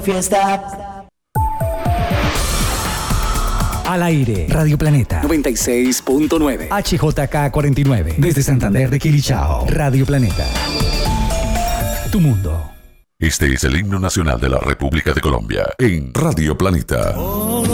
Fiesta. Al aire, Radio Planeta 96.9 HJK 49 desde Santander de Quilichao. Radio Planeta, tu mundo. Este es el himno nacional de la República de Colombia en Radio Planeta.